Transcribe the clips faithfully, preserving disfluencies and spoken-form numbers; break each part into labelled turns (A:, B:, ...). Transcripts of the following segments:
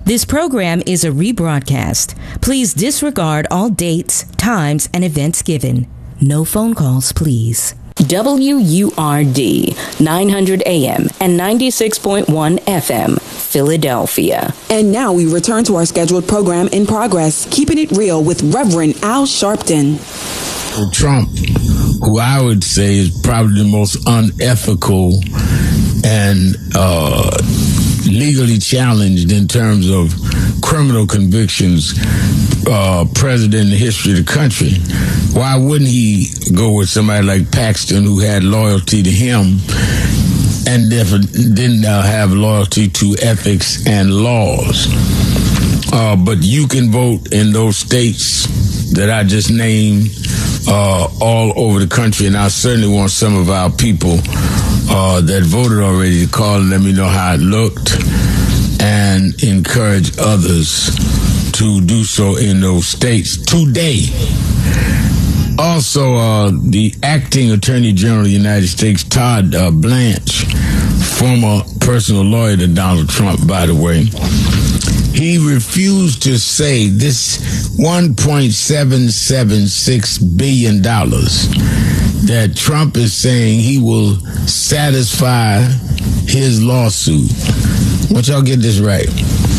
A: This program is a rebroadcast. Please disregard all dates, times, and events given. No phone calls, please. W U R D, nine hundred A M and ninety-six point one F M, Philadelphia.
B: And now we return to our scheduled program in progress, Keeping It Real with Reverend Al Sharpton.
C: Trump, who I would say is probably the most unethical and uh, legally challenged in terms of criminal convictions, uh, president in the history of the country. Why wouldn't he go with somebody like Paxton, who had loyalty to him and didn't uh, have loyalty to ethics and laws? Uh, but you can vote in those states that I just named uh, all over the country, and I certainly want some of our people uh, that voted already to call and let me know how it looked and encourage others to do so in those states today. Also, uh, the acting Attorney General of the United States, Todd uh, Blanche, former personal lawyer to Donald Trump, by the way, he refused to say this one point seven seven six billion dollars that Trump is saying he will satisfy his lawsuit. I want y'all get this right.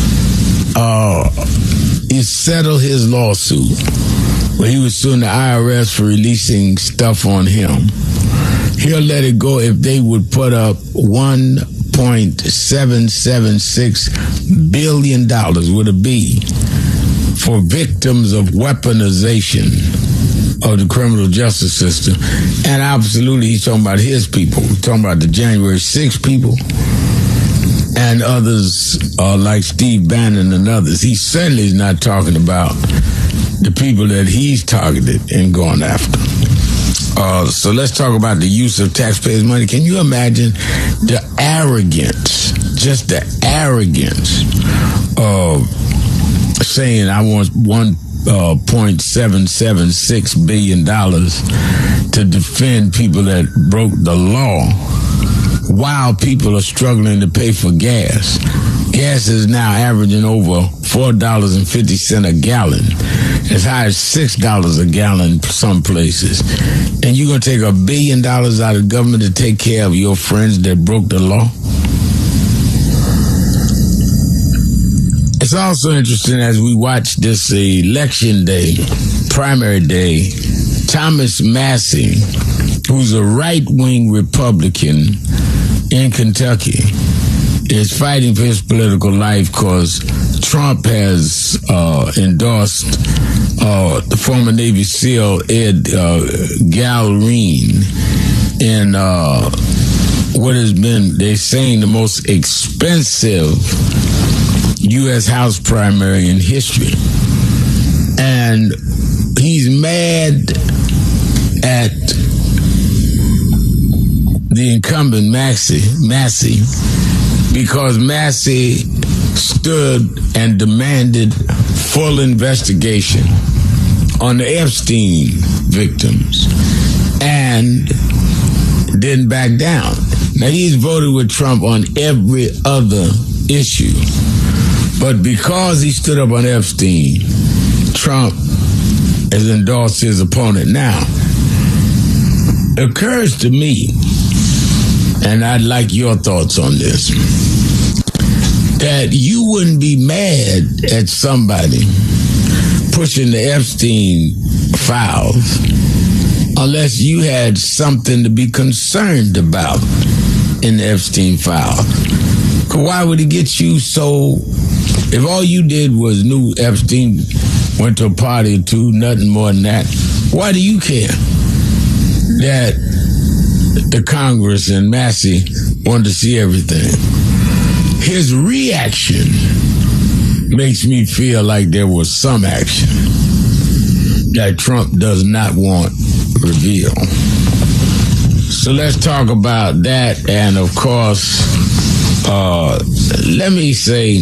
C: Uh, he settled his lawsuit where he was suing the I R S for releasing stuff on him. He'll let it go if they would put up one point seven seven six billion dollars with a B for victims of weaponization of the criminal justice system. And absolutely, he's talking about his people. We're talking about the January sixth people and others uh, like Steve Bannon and others. He certainly is not talking about the people that he's targeted and gone after. Uh, so let's talk about the use of taxpayers' money. Can you imagine the arrogance, just the arrogance of saying I want one point seven seven six billion dollars to defend people that broke the law while people are struggling to pay for gas. Gas is now averaging over four dollars and fifty cents a gallon, as high as six dollars a gallon some places. And you're going to take a billion dollars out of government to take care of your friends that broke the law? It's also interesting as we watch this election day, primary day, Thomas Massie, who's a right-wing Republican in Kentucky, is fighting for his political life because Trump has uh, endorsed uh, the former Navy SEAL Ed uh, Galrine in uh, what has been, they're saying, the most expensive U S House primary in history. And he's mad at the incumbent Massie, Massie because Massie stood and demanded full investigation on the Epstein victims and didn't back down. Now, he's voted with Trump on every other issue, but because he stood up on Epstein, Trump has endorsed his opponent. Now, it occurs to me, and I'd like your thoughts on this, that you wouldn't be mad at somebody pushing the Epstein files unless you had something to be concerned about in the Epstein file. Why would it get you so... If all you did was knew Epstein went to a party or two, nothing more than that, why do you care that the Congress and Massie wanted to see everything? His reaction makes me feel like there was some action that Trump does not want revealed. So let's talk about that. And of course, uh, let me say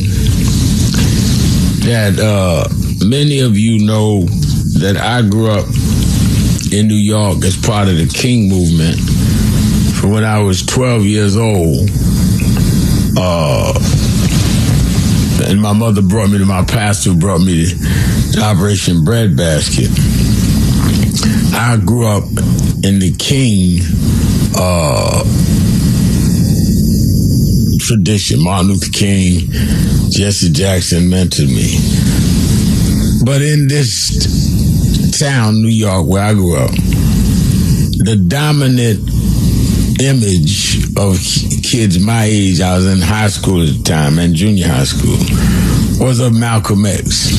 C: that uh, many of you know that I grew up in New York as part of the King movement from when I was twelve years old. Uh, and then my mother brought me to my pastor, who brought me to Operation Breadbasket. I grew up in the King uh, tradition. Martin Luther King, Jesse Jackson mentored me. But in this town, New York, where I grew up, the dominant image of kids my age, I was in high school at the time and junior high school, was of Malcolm X.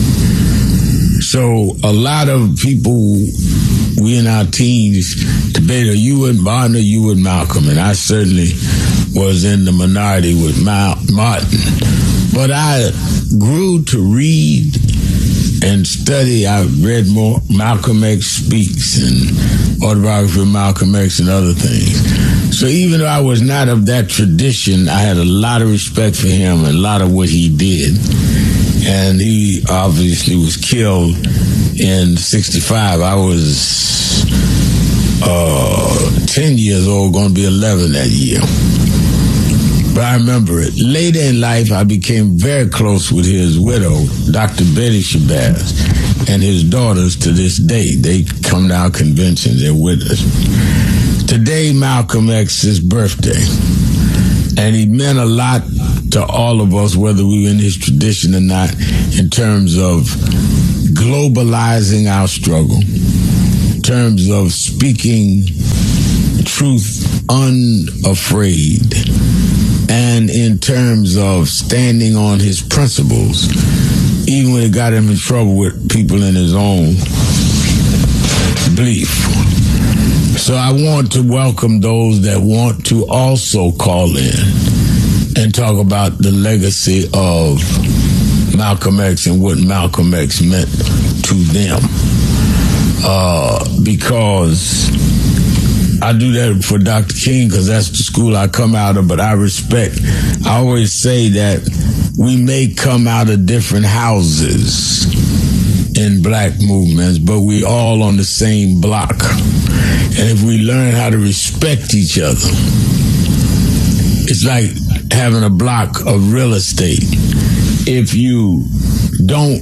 C: So a lot of people, we in our teens, debated, are you with Martin or you with Malcolm? And I certainly was in the minority with Mal- Martin. But I grew to read and study. I read more Malcolm X Speaks and Autobiography of Malcolm X and other things. So even though I was not of that tradition, I had a lot of respect for him and a lot of what he did. And he obviously was killed in sixty-five. I was uh, ten years old, going to be eleven that year. But I remember it. Later in life, I became very close with his widow, Doctor Betty Shabazz, and his daughters to this day. They come to our conventions. They're with us. Today, Malcolm X's birthday. And he meant a lot to all of us, whether we were in his tradition or not, in terms of globalizing our struggle, in terms of speaking truth unafraid, and in terms of standing on his principles, even when it got him in trouble with people in his own belief. So I want to welcome those that want to also call in and talk about the legacy of Malcolm X and what Malcolm X meant to them. Uh, because I do that for Doctor King because that's the school I come out of, but I respect. I always say that we may come out of different houses in black movements, but we all on the same block. And if we learn how to respect each other, it's like having a block of real estate. If you don't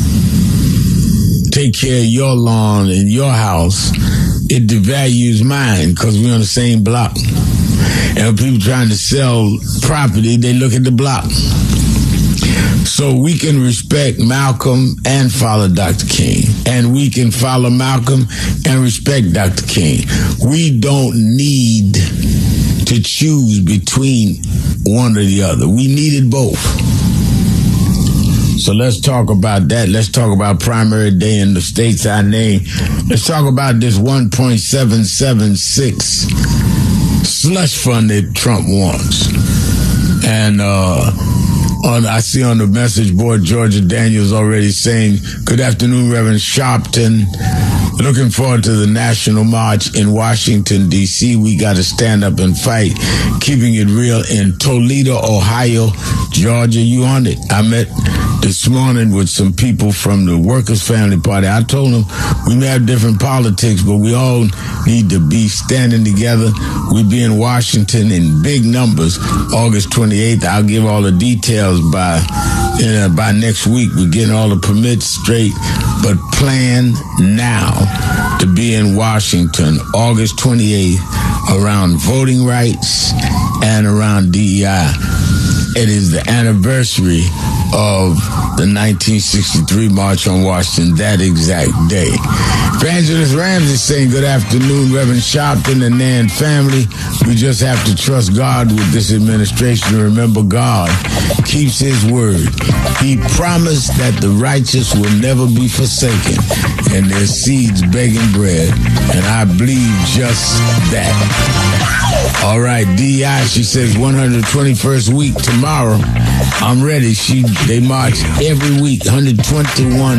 C: take care of your lawn in your house, it devalues mine because we're on the same block. And when people trying to sell property, they look at the block. So we can respect Malcolm and follow Doctor King. And we can follow Malcolm and respect Doctor King. We don't need to choose between one or the other. We needed both. So let's talk about that. Let's talk about Primary Day in the states I named. Let's talk about this one point seven seven six slush fund that Trump wants. And uh, on, I see on the message board, Georgia Daniels already saying, good afternoon, Reverend Sharpton. Looking forward to the National March in Washington, D C We got to stand up and fight. Keeping it real in Toledo, Ohio, Georgia. You on it? I met this morning with some people from the Workers' Family Party. I told them we may have different politics, but we all need to be standing together. We'll be in Washington in big numbers August twenty-eighth. I'll give all the details by uh, by next week. We're getting all the permits straight, but plan now to be in Washington August twenty-eighth around voting rights and around D E I. It is the anniversary of the nineteen sixty-three March on Washington, that exact day. Evangelist Ramsey saying, good afternoon, Reverend Sharpton and Nan family. We just have to trust God with this administration. Remember, God keeps his word. He promised that the righteous will never be forsaken and their seeds begging bread. And I believe just that. All right, D I, she says one hundred twenty-first week tomorrow. I'm ready. She They march every week, one hundred twenty-one